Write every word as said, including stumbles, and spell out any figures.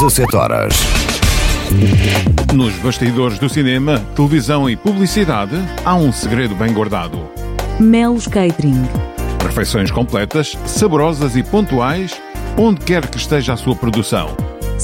dezassete horas. Nos bastidores do cinema, televisão e publicidade, há um segredo bem guardado. Melos Catering. Refeições completas, saborosas e pontuais, onde quer que esteja a sua produção.